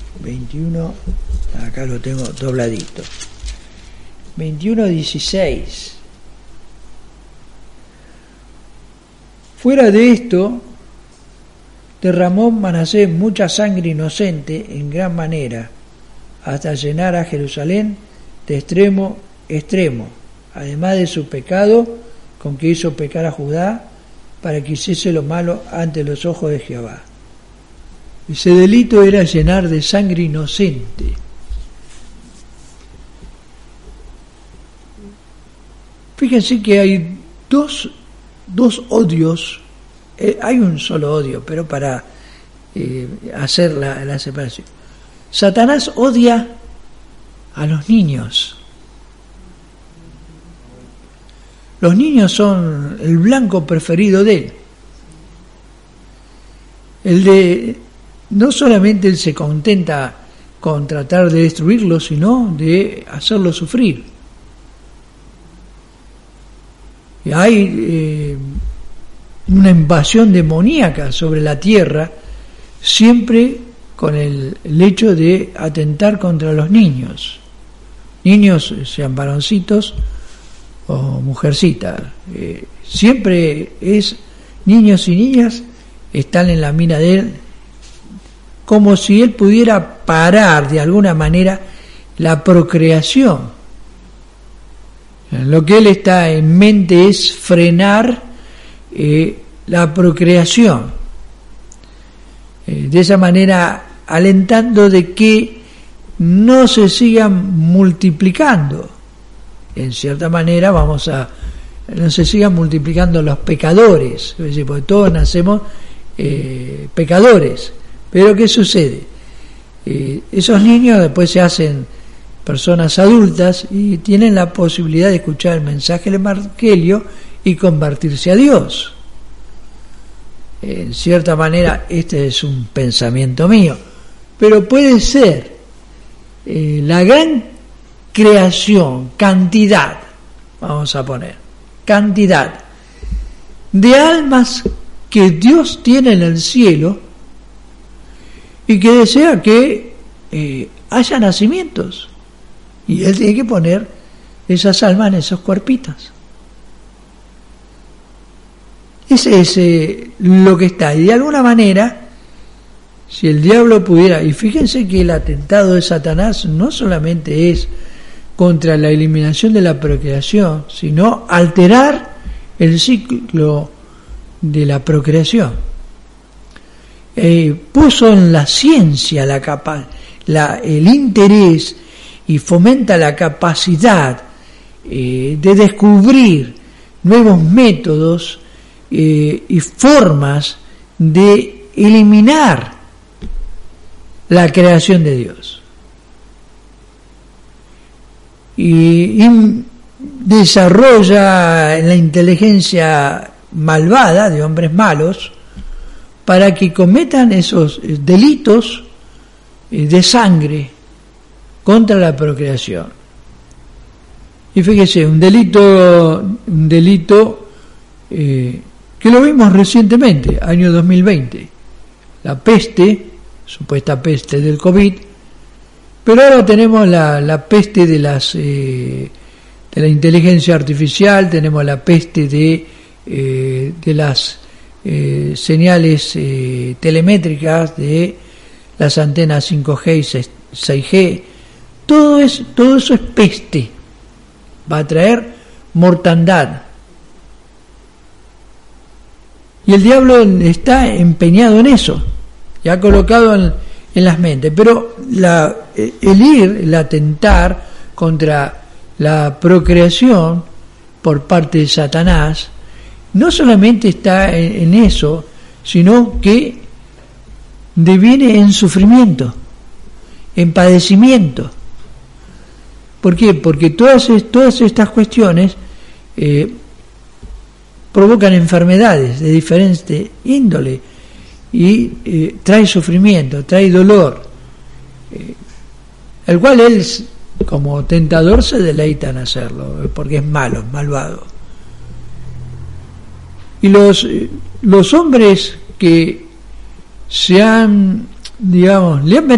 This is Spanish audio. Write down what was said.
21, acá lo tengo dobladito. 21:16. Fuera de esto, derramó Manasés mucha sangre inocente en gran manera, hasta llenar a Jerusalén de extremo a extremo, además de su pecado con que hizo pecar a Judá, para que hiciese lo malo ante los ojos de Jehová. Ese delito era llenar de sangre inocente. Fíjense que hay dos odios, hay un solo odio, pero para hacer la separación. Satanás odia a los niños. Los niños son el blanco preferido de él. No solamente él se contenta con tratar de destruirlos, sino de hacerlos sufrir. Y hay una invasión demoníaca sobre la tierra, siempre con el hecho de atentar contra los niños. Niños, sean varoncitos o mujercitas. Siempre es niños y niñas están en la mira de él, como si él pudiera parar de alguna manera la procreación. Lo que él está en mente es frenar la procreación, de esa manera alentando de que no se sigan multiplicando. En cierta manera no se sigan multiplicando los pecadores, es decir, porque todos nacemos pecadores. Pero ¿qué sucede? Esos niños después se hacen personas adultas y tienen la posibilidad de escuchar el mensaje del Evangelio y convertirse a Dios. En cierta manera este es un pensamiento mío, pero puede ser la gran creación, cantidad de almas que Dios tiene en el cielo y que desea que haya nacimientos, y Él tiene que poner esas almas en esos cuerpitos. Ese es lo que está, y de alguna manera, si el diablo pudiera, y fíjense que el atentado de Satanás no solamente es contra la eliminación de la procreación, sino alterar el ciclo de la procreación. Puso en la ciencia el interés y fomenta la capacidad de descubrir nuevos métodos y formas de eliminar la creación de Dios. Y desarrolla la inteligencia malvada de hombres malos para que cometan esos delitos de sangre contra la procreación. Y fíjese, un delito que lo vimos recientemente, año 2020, la peste, supuesta peste del COVID, pero ahora tenemos la peste de la inteligencia artificial, tenemos la peste de las señales telemétricas de las antenas 5G y 6G. Todo eso es peste, va a traer mortandad. Y el diablo está empeñado en eso, y ha colocado en las mentes. Pero el atentar contra la procreación por parte de Satanás no solamente está en eso, sino que deviene en sufrimiento, en padecimiento. ¿Por qué? Porque todas estas cuestiones provocan enfermedades de diferente índole y trae sufrimiento, trae dolor, el cual él, como tentador, se deleita en hacerlo, porque es malo, malvado. Y los hombres que le han